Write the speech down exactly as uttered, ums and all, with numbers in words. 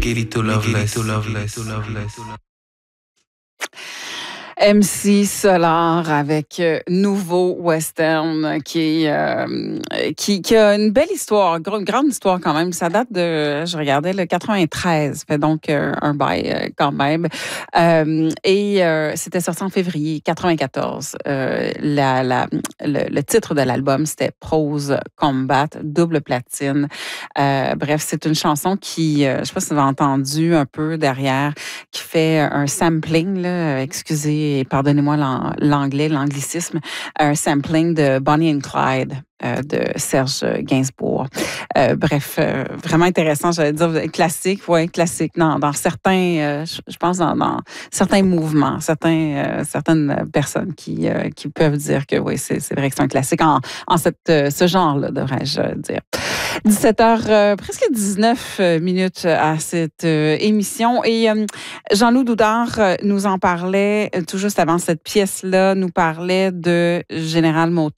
Miguelito Loveless. Loveless. Loveless. M C Solar avec euh, Nouveau Western qui, euh, qui qui a une belle histoire, une grande histoire quand même. Ça date de, je regardais, le quatre-vingt-treize, fait donc euh, un bail euh, quand même. Euh, et euh, c'était sorti en février quatre-vingt-quatorze. Euh, la, la, le, le titre de l'album, c'était Prose Combat, double platine. Euh, bref, c'est une chanson qui, euh, je sais pas si vous avez entendu un peu derrière, qui fait un sampling, là, excusez, et pardonnez-moi l'anglais, l'anglicisme, un sampling de Bonnie and Clyde euh, de Serge Gainsbourg. Euh, bref, euh, vraiment intéressant, j'allais dire classique, oui, classique, dans, dans certains, euh, je pense, dans, dans certains mouvements, certains, euh, certaines personnes qui, euh, qui peuvent dire que oui, c'est, c'est vrai que c'est un classique en, en cette, euh, ce genre-là, devrais-je dire. dix-sept heures, euh, presque dix-neuf minutes à cette euh, émission. Et euh, Jean-Loup Doudard euh, nous en parlait euh, tout juste avant cette pièce-là, nous parlait de Général Motors.